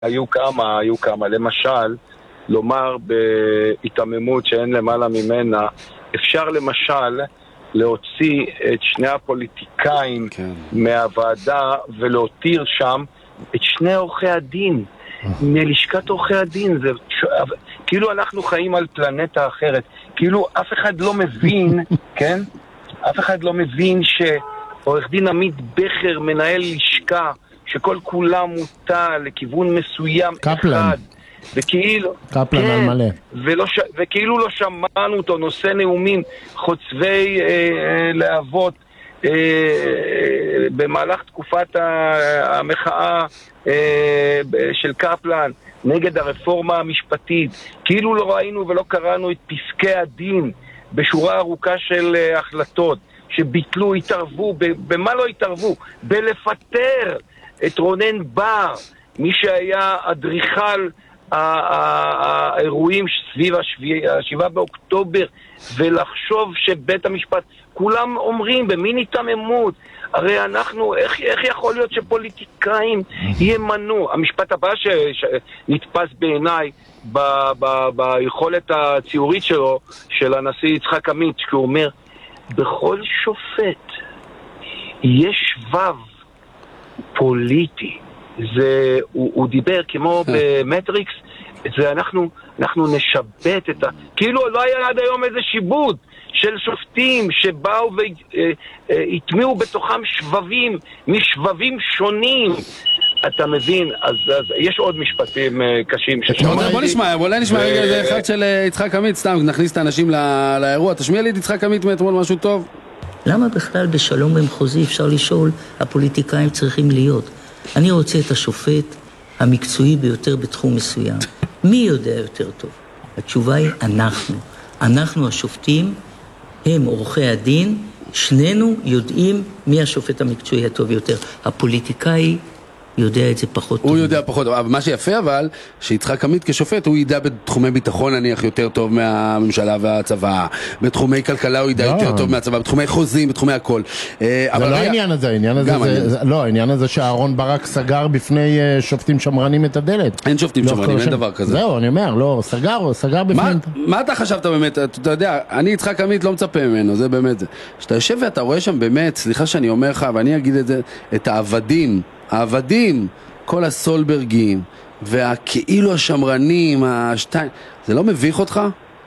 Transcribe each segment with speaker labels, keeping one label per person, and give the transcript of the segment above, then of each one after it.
Speaker 1: היו כמה, למשל, לומר בהתעממות שאין למעלה ממנה, אפשר למשל להוציא את שני הפוליטיקאים מהוועדה ולהותיר שם את שני עורכי הדין מלשכת עורכי הדין. זה כאילו אנחנו חיים על פלנטה אחרת, כאילו אף אחד לא מבין כן? אף אחד לא מבין שעורך דין עמית בכר מנהל לשכה שכל כולה מוטה לכיוון מסוים
Speaker 2: קפלן.
Speaker 1: אחד, וכאילו
Speaker 2: קפלן על מלא,
Speaker 1: וכאילו לא שמענו אותו נושא נאומים חוצבי להבות במהלך תקופת המחאה של קפלן נגד הרפורמה המשפטית. כאילו לא ראינו ולא קראנו את פסקי הדין בשורה ארוכה של החלטות שביטלו, התערבו, במה לא התערבו? בלפטר את רונן בר, מי שהיה אדריכל האירועים סביב ה7 באוקטובר, ולחשוב שבית המשפט, כולם אומרים במין התעממות, הרי אנחנו, איך יכול להיות שפוליטיקאים ימנו? המשפט הבא שנתפס בעיניי ביכולת הציורית שלו, של הנשיא יצחק עמית, שהוא אומר, בכל שופט יש שבב פוליטי. זה, הוא דיבר כמו במטריקס, זה אנחנו נשבת את כאילו לא היה עד היום איזה שיבוד של שופטים שבאו והטמיעו בתוכם שבבים משבבים שונים. אתה מבין? אז יש עוד משפטים קשים
Speaker 3: בוא נשמע רגע איזה אחד של יצחק עמית, סתם נכניס את האנשים לאירוע. תשמיע לי את יצחק עמית מאתמול, משהו טוב.
Speaker 4: למה בכלל בשלום במחוזי אפשר לשאול הפוליטיקאים צריכים להיות? אני רוצה את השופט המקצועי ביותר בתחום מסוים. מי יודע יותר טוב? התשובה היא אנחנו השופטים, הם עורכי הדין, שנינו יודעים מי השופט המקצועי הטוב יותר. הפוליטיקאי יודע את זה פחות טוב.
Speaker 3: הוא יודע פחות טוב, אבל מה שיפה אבל, שיצחק עמית כשופט, הוא ידע בתחומי ביטחון נניח יותר טוב מהממשלה והצבא, בתחומי כלכלה הוא ידע יותר טוב מהצבא, בתחומי חוזים, בתחומי הכל.
Speaker 2: זה לא העניין הזה, העניין הזה שאהרון ברק סגר בפני שופטים שמרנים את הדלת.
Speaker 3: אין שופטים שמרנים, אין דבר כזה.
Speaker 2: זהו, אני אומר, לא, סגר בפני...
Speaker 3: מה אתה חשבת באמת? אתה יודע, אני יצחק עמית לא מצפה ממנו, זה באמת זה. שאתה יושב ואתה רואה שם באמת, סליחה שאני אומר לך, ואני אגיד את זה, את העבדים, כל הסולברגים והכאילו השמרנים, זה לא מביך אותך?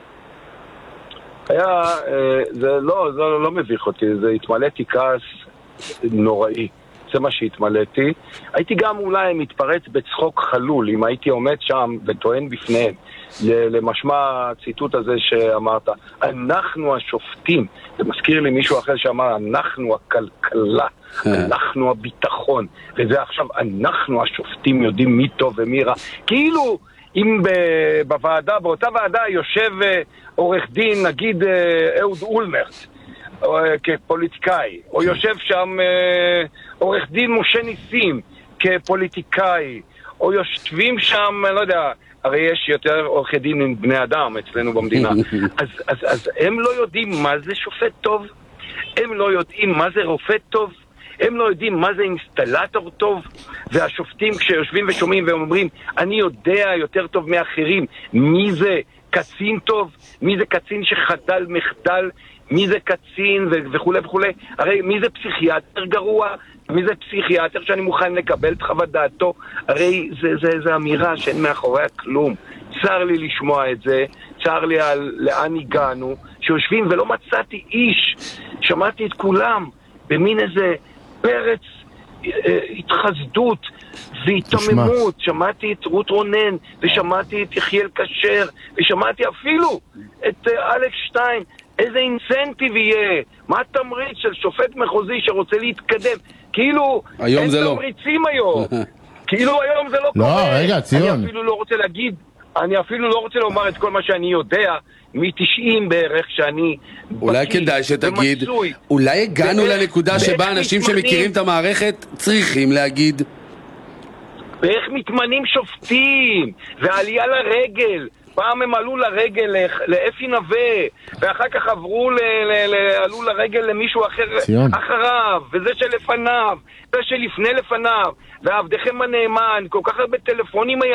Speaker 1: זה לא מביך אותי, זה התמלאתי כעס נוראי, זה מה שהתמלאתי. הייתי גם אולי מתפרץ בצחוק חלול אם הייתי עומד שם וטוען בפניהם, למשמע הציטוט הזה שאמרת, אנחנו השופטים. זה מזכיר לי מישהו אחר שאמר, אנחנו הכלכלה, אנחנו הביטחון, וזה עכשיו, אנחנו השופטים יודעים מי טוב ומי רע. כאילו אם בוועדה, באותה ועדה יושב עורך דין, נגיד אהוד אולמרט כפוליטיקאי, או יושב שם עורך דין משה ניסים כפוליטיקאי, או יושבים שם, לא יודע, הרי יש יותר עורכי דין עם בני אדם אצלנו במדינה. אז הם לא יודעים מה זה שופט טוב, הם לא יודעים מה זה רופא טוב, הם לא יודעים מה זה אינסטלטור טוב, והשופטים כשיושבים ושומעים והם אומרים, אני יודע יותר טוב מאחרים מי זה קצין טוב, מי זה קצין שחדל מחדל, מי זה קצין וכו' וכו'. הרי מי זה פסיכיאטר גרוע, מי זה פסיכיאטר שאני מוכן לקבל את חוות דעתו. הרי זה אמירה שאין מאחוריה כלום. צר לי לשמוע את זה, צר לי על לאן הגענו, שיושבים ולא מצאתי איש, שמעתי את כולם במין איזה פרץ התחסדות והתממות. שמעתי את רות רונן, ושמעתי את יחיאל כשר, ושמעתי אפילו את אלכס שטיין. איזה אינסנטיב יהיה? מה התמריץ של שופט מחוזי שרוצה להתקדם? כאילו אין תמריצים היום. כאילו היום זה לא קורה.
Speaker 2: לא, רגע, ציון.
Speaker 1: אני אפילו לא רוצה לומר את כל מה שאני יודע מ-90 בערך שאני
Speaker 3: אולי כדאי שתגיד, אולי הגענו לנקודה שבה אנשים שמכירים את המערכת צריכים להגיד
Speaker 1: ואיך מתמנים שופטים ועלייה לרגל פעם הם עלו לרגל לאפי נווה, ואחר כך עלו לרגל למישהו אחר אחריו, וזה שלפניו, זה שלפני לפניו, ועבדכם הנאמן, כל כך הרבה טלפונים היה